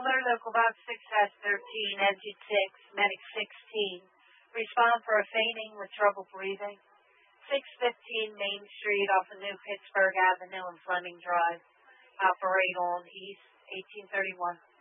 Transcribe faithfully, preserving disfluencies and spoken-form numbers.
Caller, local box six hash thirteen, exit six, medic sixteen. Respond for a fainting with trouble breathing. six fifteen Main Street off of New Pittsburgh Avenue and Fleming Drive. Operate on East eighteen thirty-one.